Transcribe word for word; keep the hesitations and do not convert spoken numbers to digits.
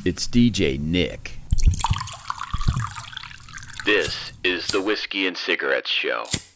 It's D J Nick. This is the Whiskey and Cigarettes Show.